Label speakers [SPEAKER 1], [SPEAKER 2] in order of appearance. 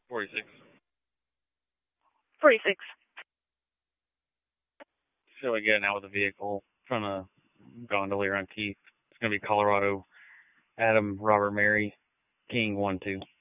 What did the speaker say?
[SPEAKER 1] 46.
[SPEAKER 2] 46.
[SPEAKER 1] So we get out with a vehicle from a gondolier on Keith. It's going to be Colorado, Adam, Robert, Mary, King, 1-2.